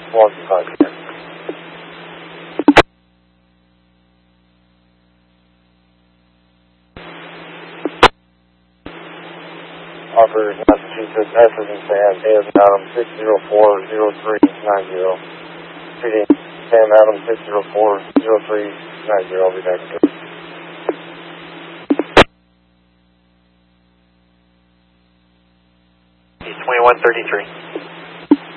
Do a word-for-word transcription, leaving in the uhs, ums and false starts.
one two five. Offer Massachusetts, S as in Sam, A as in Adam, six zero four zero three nine zero. Speeding Sam Adam, six zero four zero three nine zero. I'll be back. twenty-one thirty-three.